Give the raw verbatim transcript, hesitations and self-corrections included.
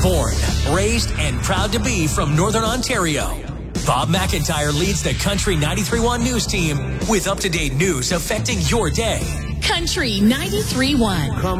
Born, raised, and proud to be from Northern Ontario, Bob McIntyre leads the Country ninety-three point one news team with up-to-date news affecting your day. Country ninety-three point one.